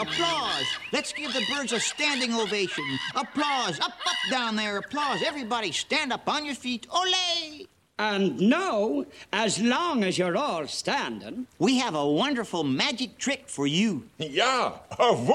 Applause. Let's give the birds a standing ovation. Applause. Up, up, down there. Applause. Everybody stand up on your feet. Ole! And now, as long as you're all standing... we have a wonderful magic trick for you. Ja,